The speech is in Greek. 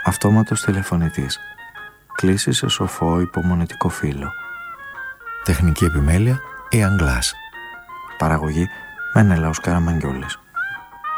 Αυτόματος τηλεφωνητής. Κλείσει σε σοφό υπομονετικό φύλλο. Τεχνική επιμέλεια Ian Glass. Παραγωγή Μενέλαος Καραμαγγιόλης.